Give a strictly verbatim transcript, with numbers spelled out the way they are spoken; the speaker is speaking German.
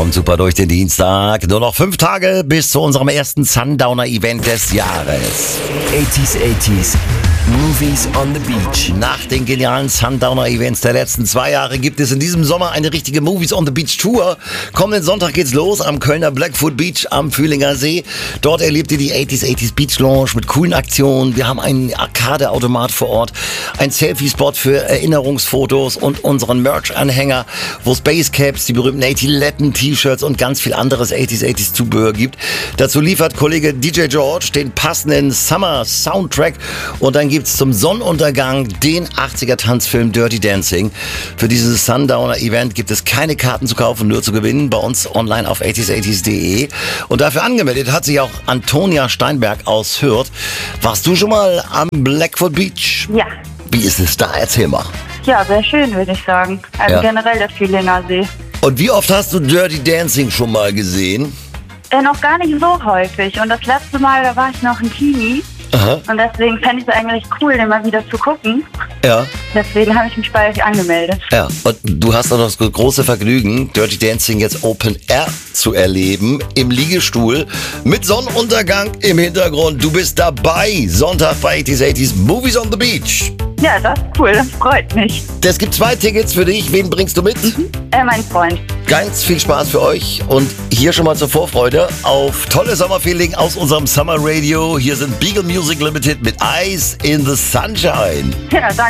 kommt super durch den Dienstag. Nur noch fünf Tage bis zu unserem ersten Sundowner-Event des Jahres. achtziger, achtziger Movies on the Beach. Nach den genialen Sundowner-Events der letzten zwei Jahre gibt es in diesem Sommer eine richtige Movies on the Beach Tour. Kommenden Sonntag geht's los am Kölner Blackfoot Beach am Fühlinger See. Dort erlebt ihr die achtziger, achtziger Beach Lounge mit coolen Aktionen. Wir haben einen Arcade-Automat vor Ort, ein Selfie-Spot für Erinnerungsfotos und unseren Merch-Anhänger, wo es Basecaps, die berühmten achtziger-Letten-T-Shirts und ganz viel anderes achtziger, achtziger Zubehör gibt. Dazu liefert Kollege D J George den passenden Summer-Soundtrack und dann gibt's zum Sonnenuntergang den achtziger-Tanzfilm Dirty Dancing. Für dieses Sundowner-Event gibt es keine Karten zu kaufen, nur zu gewinnen bei uns online auf achtziger achtziger punkt de. Und dafür angemeldet hat sich auch Antonia Steinberg aus Hürth. Warst du schon mal am Blackfoot Beach? Ja. Wie ist es da? Erzähl mal. Ja, sehr schön, würde ich sagen. Also Ja. generell der Fühlinger See. Und wie oft hast du Dirty Dancing schon mal gesehen? Äh, noch gar nicht so häufig. Und das letzte Mal, da war ich noch ein Teenie. Aha. Und deswegen fände ich es eigentlich cool, den mal wieder zu gucken. Ja. Deswegen habe ich mich bei euch angemeldet. Ja, und du hast auch noch das große Vergnügen, Dirty Dancing jetzt Open Air zu erleben, im Liegestuhl, mit Sonnenuntergang im Hintergrund. Du bist dabei, Sonntag bei achtziger, achtziger Movies on the Beach. Ja, das ist cool, das freut mich. Es gibt zwei Tickets für dich, wen bringst du mit? Äh, mein Freund. Ganz viel Spaß für euch und hier schon mal zur Vorfreude auf tolle Sommerfeeling aus unserem Summer Radio. Hier sind Beagle Music Limited mit Eyes in the Sunshine. Ja, danke.